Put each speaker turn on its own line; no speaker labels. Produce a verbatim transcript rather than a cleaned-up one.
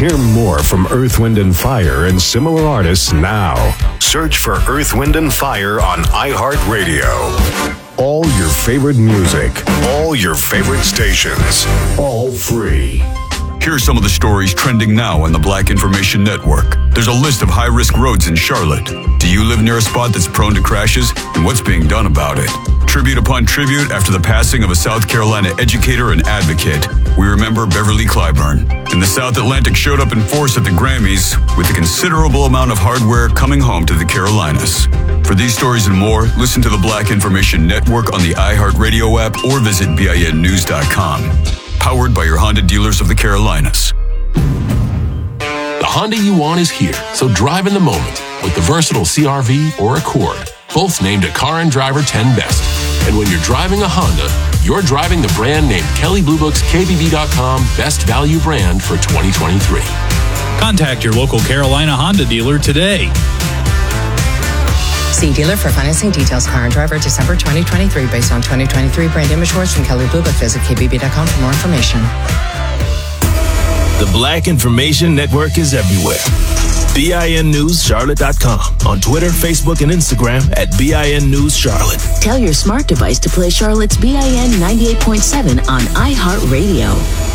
Hear more from Earth, Wind and Fire and similar artists now. Search for Earth, Wind and Fire on iHeartRadio. All your favorite music, all your favorite stations, all free.
Here are some of the stories trending now on the Black Information Network. There's a list of high-risk roads in Charlotte. Do you live near a spot that's prone to crashes? And what's being done about it? Tribute upon tribute after the passing of a South Carolina educator and advocate. We remember Beverly Clyburn. And the South Atlantic showed up in force at the Grammys with a considerable amount of hardware coming home to the Carolinas. For these stories and more, listen to the Black Information Network on the iHeartRadio app or visit B I N news dot com. Powered by your Honda dealers of the Carolinas.
The Honda you want is here, so drive in the moment with the versatile C R V or Accord, both named a Car and Driver ten Best. And when you're driving a Honda, you're driving the brand named Kelley Blue Book's K B B dot com Best Value Brand for twenty twenty-three.
Contact your local Carolina Honda dealer today.
See dealer for financing details. Car and Driver, December twenty twenty-three, based on twenty twenty-three brand image awards from Kelley Blue Book. Visit K B B dot com for more information.
The Black Information Network is everywhere. B I N News Charlotte dot com. On Twitter, Facebook, and Instagram at B I N News Charlotte.
Tell your smart device to play Charlotte's B I N ninety-eight point seven on iHeartRadio.